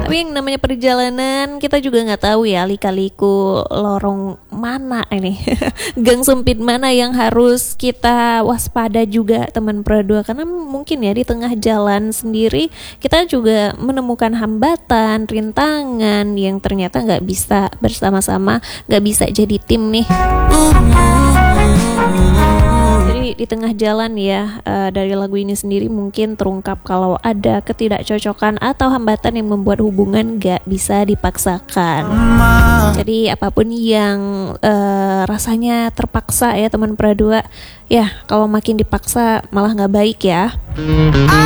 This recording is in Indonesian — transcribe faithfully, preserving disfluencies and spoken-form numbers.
Tapi yang namanya perjalanan kita juga nggak tahu ya lika-liku lorong mana ini, gang sempit mana yang harus kita waspada juga teman perdua, karena mungkin ya di tengah jalan sendiri kita juga menemukan hambatan, rintangan yang ternyata nggak bisa bersama-sama, nggak bisa jadi tim nih. Jadi di tengah jalan ya, uh, dari lagu ini sendiri mungkin terungkap kalau ada ketidakcocokan atau hambatan yang membuat hubungan gak bisa dipaksakan. Jadi apapun yang uh, rasanya terpaksa ya teman perdua, ya kalau makin dipaksa malah gak baik ya.